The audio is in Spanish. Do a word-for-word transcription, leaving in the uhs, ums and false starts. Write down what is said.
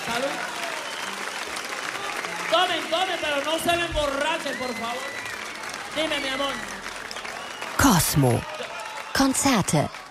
Salud. Tomen, tomen, pero no se me emborrachen, por favor. Dime, mi amor. Cosmo. Konzerte